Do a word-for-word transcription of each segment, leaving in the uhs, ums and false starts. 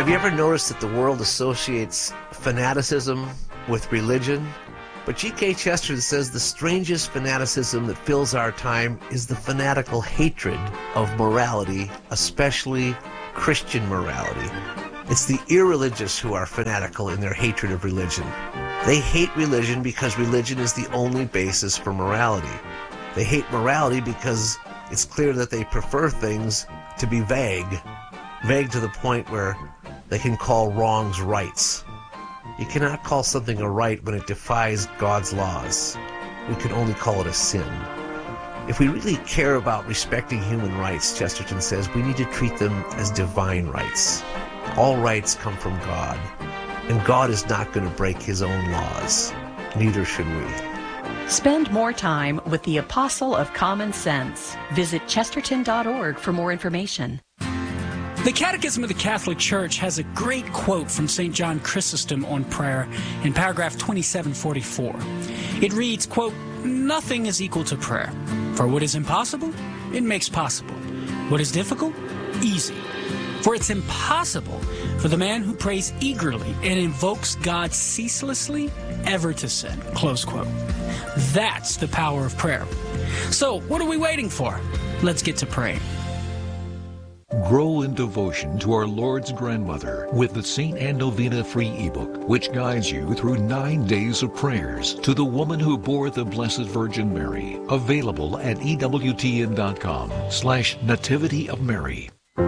Have you ever noticed that the world associates fanaticism with religion? But G K Chesterton says the strangest fanaticism that fills our time is the fanatical hatred of morality, especially Christian morality. It's the irreligious who are fanatical in their hatred of religion. They hate religion because religion is the only basis for morality. They hate morality because it's clear that they prefer things to be vague, vague to the point where they can call wrongs rights. You cannot call something a right when it defies God's laws. We can only call it a sin. If we really care about respecting human rights, Chesterton says, we need to treat them as divine rights. All rights come from God, and God is not going to break his own laws. Neither should we. Spend more time with the Apostle of Common Sense. Visit chesterton dot org for more information. The Catechism of the Catholic Church has a great quote from Saint John Chrysostom on prayer in paragraph twenty-seven forty-four. It reads, quote, "Nothing is equal to prayer. For what is impossible, it makes possible. What is difficult, easy. For it's impossible for the man who prays eagerly and invokes God ceaselessly ever to sin." Close quote. That's the power of prayer. So, what are we waiting for? Let's get to praying. Grow in devotion to our Lord's grandmother with the Saint Anne Novena free ebook, which guides you through nine days of prayers to the woman who bore the Blessed Virgin Mary. Available at ewtn.com slash Nativity of Mary.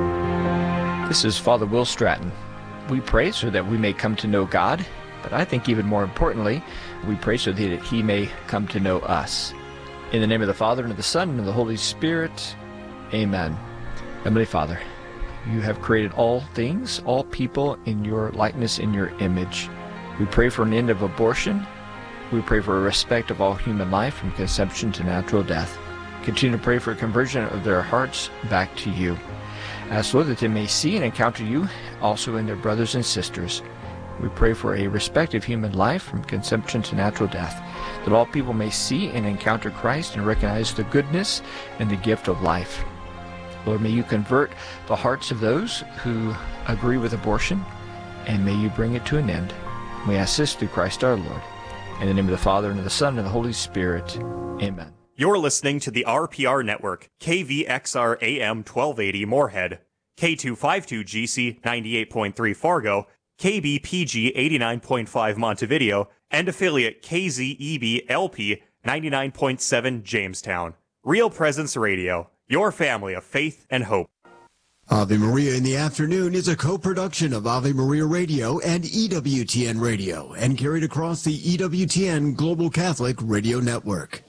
This is Father Will Stratton. We pray so that we may come to know God, but I think even more importantly, we pray so that he may come to know us. In the name of the Father, and of the Son, and of the Holy Spirit, amen. Heavenly Father, you have created all things, all people in your likeness, in your image. We pray for an end of abortion. We pray for a respect of all human life from conception to natural death. Continue to pray for a conversion of their hearts back to you. Ask, Lord, that they may see and encounter you also in their brothers and sisters. We pray for a respect of human life from conception to natural death, that all people may see and encounter Christ and recognize the goodness and the gift of life. Lord, may you convert the hearts of those who agree with abortion, and may you bring it to an end. We ask this through Christ our Lord. In the name of the Father, and of the Son, and of the Holy Spirit. Amen. You're listening to the R P R Network, K V X R A M twelve eighty Moorhead, K two fifty-two G C ninety-eight point three Fargo, K B P G eighty-nine point five Montevideo, and affiliate K Z E B L P ninety-nine point seven Jamestown. Real Presence Radio. Your family of faith and hope. Ave Maria in the Afternoon is a co-production of Ave Maria Radio and E W T N Radio and carried across the E W T N Global Catholic Radio Network.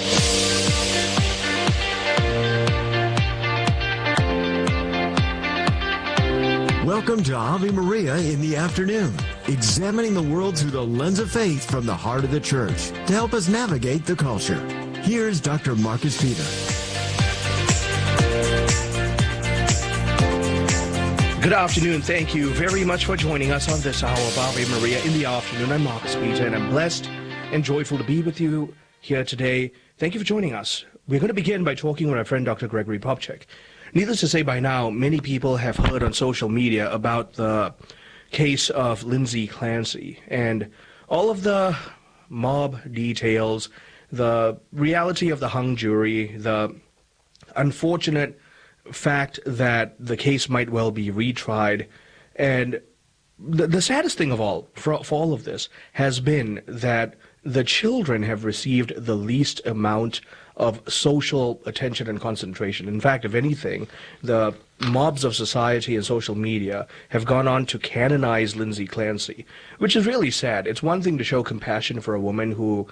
Welcome to Ave Maria in the Afternoon, examining the world through the lens of faith from the heart of the Church to help us navigate the culture. Here's Doctor Marcus Peter. Good afternoon. Thank you very much for joining us on this hour of Ave Maria in the Afternoon. I'm Marcus Peter, and I'm blessed and joyful to be with you here today. Thank you for joining us. We're going to begin by talking with our friend Doctor Gregory Popcak. Needless to say, by now, many people have heard on social media about the case of Lindsay Clancy and all of the mob details, the reality of the hung jury, the unfortunate fact that the case might well be retried. And the, the saddest thing of all, for, for all of this, has been that the children have received the least amount of social attention and concentration. In fact, if anything, the mobs of society and social media have gone on to canonize Lindsay Clancy, which is really sad. It's one thing to show compassion for a woman who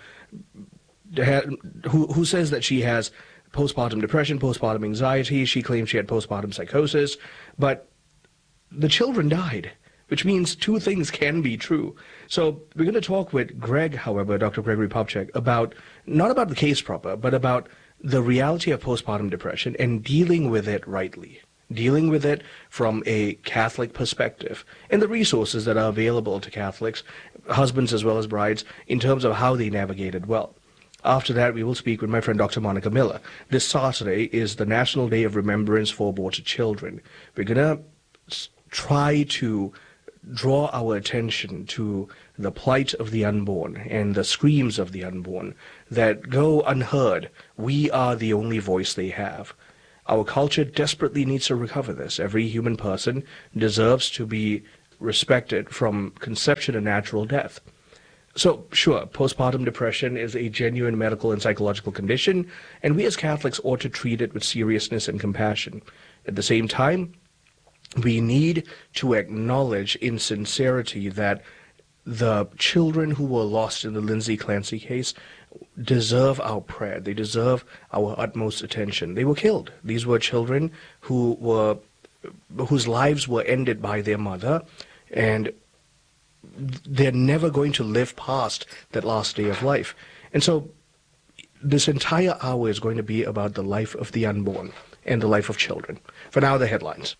who, who says that she has postpartum depression, postpartum anxiety. She claims she had postpartum psychosis, but the children died, which means two things can be true. So we're going to talk with Greg, however, Doctor Gregory Popcak, about, not about the case proper, but about the reality of postpartum depression and dealing with it rightly, dealing with it from a Catholic perspective, and the resources that are available to Catholics, husbands as well as brides, in terms of how they navigate it well. After that, we will speak with my friend Doctor Monica Miller. This Saturday is the National Day of Remembrance for Aborted Children. We're going to try to draw our attention to the plight of the unborn and the screams of the unborn that go unheard. We are the only voice they have. Our culture desperately needs to recover this. Every human person deserves to be respected from conception to natural death. So, sure, postpartum depression is a genuine medical and psychological condition, and we as Catholics ought to treat it with seriousness and compassion. At the same time, we need to acknowledge in sincerity that the children who were lost in the Lindsay Clancy case deserve our prayer. They deserve our utmost attention. They were killed. These were children who were, whose lives were ended by their mother, and they're never going to live past that last day of life. And so this entire hour is going to be about the life of the unborn and the life of children. For now, the headlines.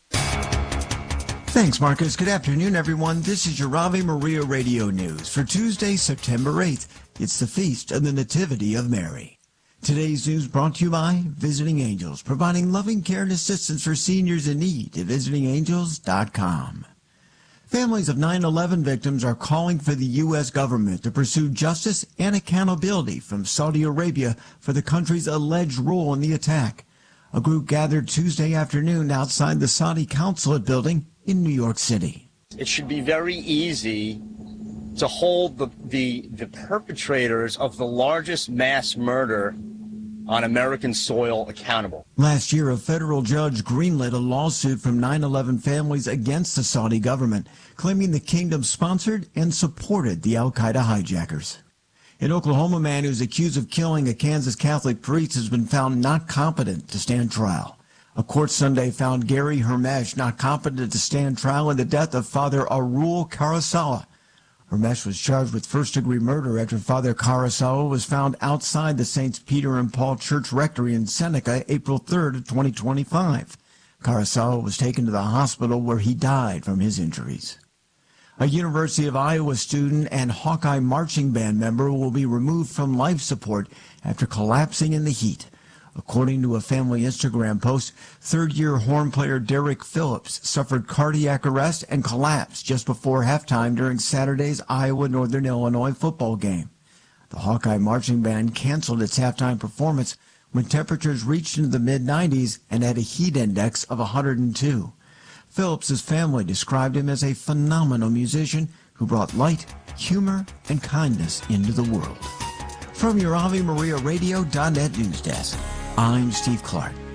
Thanks, Marcus. Good afternoon, everyone. This is your Ave Maria Radio News for Tuesday, September eighth. It's the Feast of the Nativity of Mary. Today's news brought to you by Visiting Angels, providing loving care and assistance for seniors in need at visiting angels dot com. Families of nine eleven victims are calling for the U S government to pursue justice and accountability from Saudi Arabia for the country's alleged role in the attack. A group gathered Tuesday afternoon outside the Saudi consulate building in New York City. It should be very easy to hold the, the, the perpetrators of the largest mass murder on American soil accountable. Last year, a federal judge greenlit a lawsuit from nine eleven families against the Saudi government, claiming the kingdom sponsored and supported the al-Qaeda hijackers. An Oklahoma man who's accused of killing a Kansas Catholic priest has been found not competent to stand trial. A court Sunday found Gary Hermesh not competent to stand trial in the death of Father Arul Karasawa. Hermesh was charged with first-degree murder after Father Karasawa was found outside the Saints Peter and Paul Church Rectory in Seneca April third, twenty twenty-five. Karasawa was taken to the hospital where he died from his injuries. A University of Iowa student and Hawkeye marching band member will be removed from life support after collapsing in the heat. According to a family Instagram post, third-year horn player Derek Phillips suffered cardiac arrest and collapsed just before halftime during Saturday's Iowa-Northern Illinois football game. The Hawkeye marching band canceled its halftime performance when temperatures reached into the mid nineties and had a heat index of one hundred two. Phillips's family described him as a phenomenal musician who brought light, humor, and kindness into the world. From your Ave Maria Radio dot net news desk, I'm Steve Clark.